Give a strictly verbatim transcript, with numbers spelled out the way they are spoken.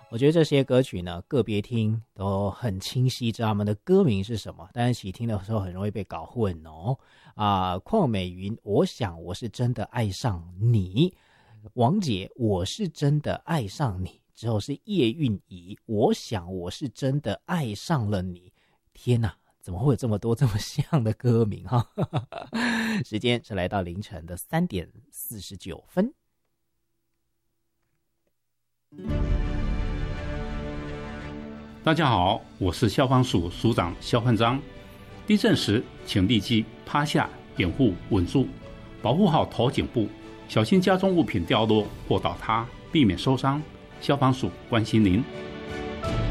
我觉得这些歌曲呢，个别听都很清晰，知道他们的歌名是什么，但是一起听的时候很容易被搞混哦。啊、呃，邝美云，我想我是真的爱上你。王杰，我是真的爱上你。之后是叶蕴仪，我想我是真的爱上了你。天哪，怎么会有这么多这么像的歌名哈？时间是来到凌晨的三点四十九分。 大家好，我是消防署署长肖焕章。地震时，请立即趴下，掩护稳住，保护好头颈部，小心家中物品掉落或倒塌，避免受伤。消防署关心您。